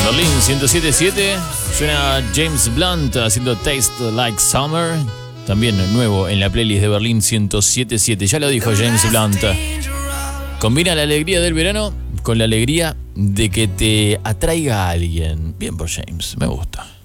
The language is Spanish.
Berlín 107.7. Suena James Blunt haciendo Taste Like Summer. También nuevo en la playlist de Berlín 107.7. Ya lo dijo James Blunt. Combina la alegría del verano con la alegría de que te atraiga a alguien. Bien por James, me gusta.